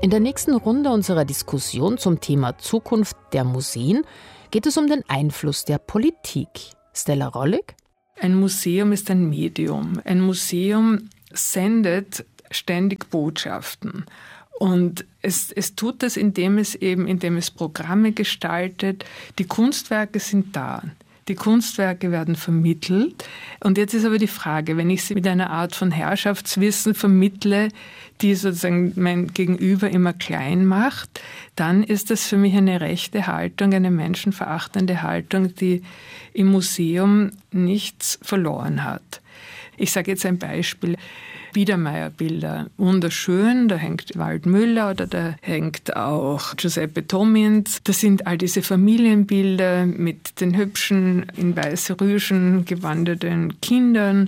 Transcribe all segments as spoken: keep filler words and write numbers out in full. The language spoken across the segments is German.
In der nächsten Runde unserer Diskussion zum Thema Zukunft der Museen geht es um den Einfluss der Politik. Stella Rollig? Ein Museum ist ein Medium. Ein Museum sendet ständig Botschaften. Und es, es tut das, indem es eben, indem es Programme gestaltet. Die Kunstwerke sind da. Die Kunstwerke werden vermittelt. Und jetzt ist aber die Frage, wenn ich sie mit einer Art von Herrschaftswissen vermittle, die sozusagen mein Gegenüber immer klein macht, dann ist das für mich eine rechte Haltung, eine menschenverachtende Haltung, die im Museum nichts verloren hat. Ich sage jetzt ein Beispiel. Biedermeier-Bilder, wunderschön, da hängt Waldmüller oder da hängt auch Giuseppe Tomins. Das sind all diese Familienbilder mit den hübschen, in weiße Rüschen gewanderten Kindern.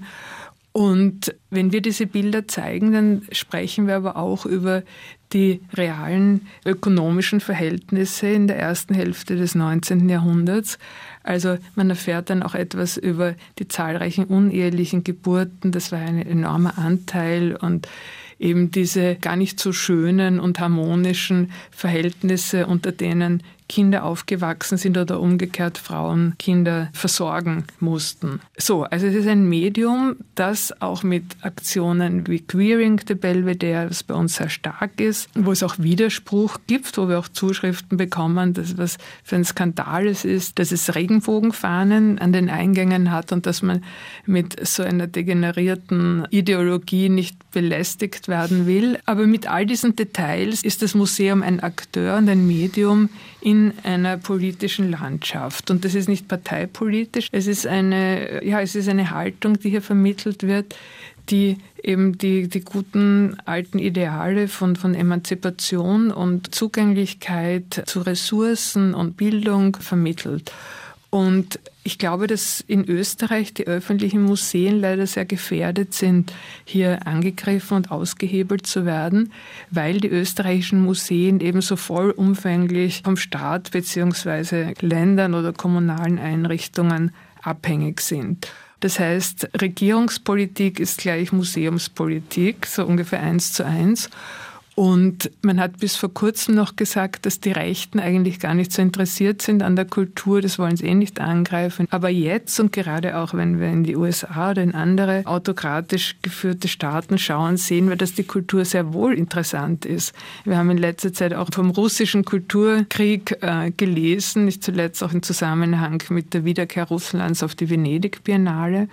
Und wenn wir diese Bilder zeigen, dann sprechen wir aber auch über die realen ökonomischen Verhältnisse in der ersten Hälfte des neunzehnten Jahrhunderts. Also man erfährt dann auch etwas über die zahlreichen unehelichen Geburten. Das war ein enormer Anteil und eben diese gar nicht so schönen und harmonischen Verhältnisse, unter denen Kinder aufgewachsen sind oder umgekehrt Frauen Kinder versorgen mussten. So, also es ist ein Medium, das auch mit Aktionen wie Queering the Belvedere, was bei uns sehr stark ist, wo es auch Widerspruch gibt, wo wir auch Zuschriften bekommen, dass was für ein Skandal es ist, dass es Regenbogenfahnen an den Eingängen hat und dass man mit so einer degenerierten Ideologie nicht belästigt werden will. Aber mit all diesen Details ist das Museum ein Akteur und ein Medium in einer politischen Landschaft. Und das ist nicht parteipolitisch, es ist eine, ja, es ist eine Haltung, die hier vermittelt wird, die eben die, die guten alten Ideale von, von Emanzipation und Zugänglichkeit zu Ressourcen und Bildung vermittelt. Und ich glaube, dass in Österreich die öffentlichen Museen leider sehr gefährdet sind, hier angegriffen und ausgehebelt zu werden, weil die österreichischen Museen eben so vollumfänglich vom Staat bzw. Ländern oder kommunalen Einrichtungen abhängig sind. Das heißt, Regierungspolitik ist gleich Museumspolitik, so ungefähr eins zu eins. Und man hat bis vor kurzem noch gesagt, dass die Rechten eigentlich gar nicht so interessiert sind an der Kultur, das wollen sie eh nicht angreifen. Aber jetzt und gerade auch, wenn wir in die U S A oder in andere autokratisch geführte Staaten schauen, sehen wir, dass die Kultur sehr wohl interessant ist. Wir haben in letzter Zeit auch vom russischen Kulturkrieg äh, gelesen, nicht zuletzt auch im Zusammenhang mit der Wiederkehr Russlands auf die Venedig-Biennale.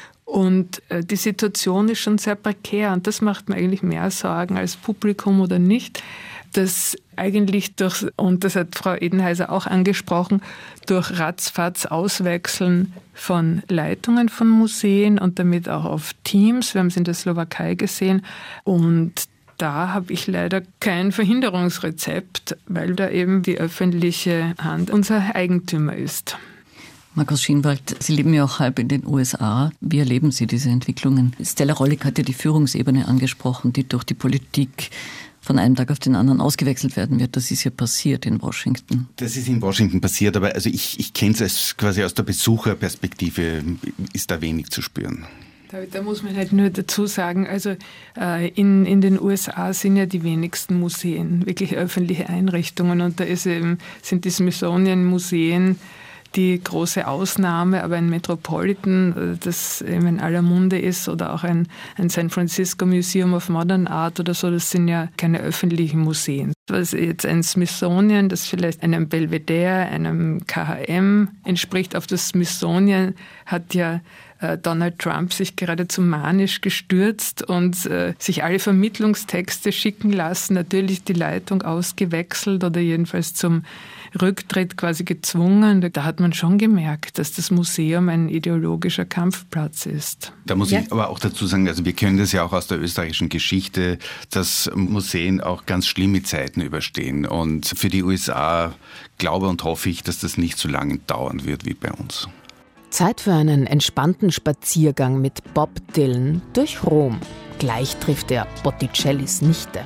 Und die Situation ist schon sehr prekär und das macht mir eigentlich mehr Sorgen als Publikum oder nicht, dass eigentlich durch, und das hat Frau Edenheiser auch angesprochen, durch ratzfatz Auswechseln von Leitungen von Museen und damit auch auf Teams, wir haben es in der Slowakei gesehen, und da habe ich leider kein Verhinderungsrezept, weil da eben die öffentliche Hand unser Eigentümer ist. Markus Schienwald, Sie leben ja auch halb in den U S A. Wie erleben Sie diese Entwicklungen? Stella Rollig hat ja die Führungsebene angesprochen, die durch die Politik von einem Tag auf den anderen ausgewechselt werden wird. Das ist ja passiert in Washington. Das ist in Washington passiert, aber also ich, ich kenne es quasi aus der Besucherperspektive, ist da wenig zu spüren. Da, da muss man halt nur dazu sagen, also äh, in, in den U S A sind ja die wenigsten Museen wirklich öffentliche Einrichtungen und da ist eben, sind die Smithsonian-Museen die große Ausnahme, aber ein Metropolitan, das eben in aller Munde ist, oder auch ein, ein San Francisco Museum of Modern Art oder so, das sind ja keine öffentlichen Museen. Was jetzt ein Smithsonian, das vielleicht einem Belvedere, einem K H M entspricht, auf das Smithsonian hat ja äh, Donald Trump sich geradezu manisch gestürzt und äh, sich alle Vermittlungstexte schicken lassen, natürlich die Leitung ausgewechselt oder jedenfalls zum Rücktritt quasi gezwungen. Da hat man schon gemerkt, dass das Museum ein ideologischer Kampfplatz ist. Da muss ja. ich aber auch dazu sagen, also wir kennen das ja auch aus der österreichischen Geschichte, dass Museen auch ganz schlimme Zeiten überstehen. Und für die U S A glaube und hoffe ich, dass das nicht so lange dauern wird wie bei uns. Zeit für einen entspannten Spaziergang mit Bob Dylan durch Rom. Gleich trifft er Botticellis Nichte.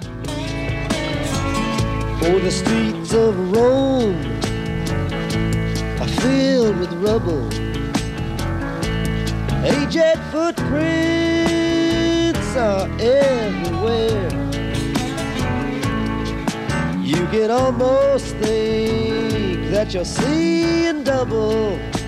For the streets of Rome are filled with rubble. Aged footprints are everywhere. You can almost think that you're seeing double.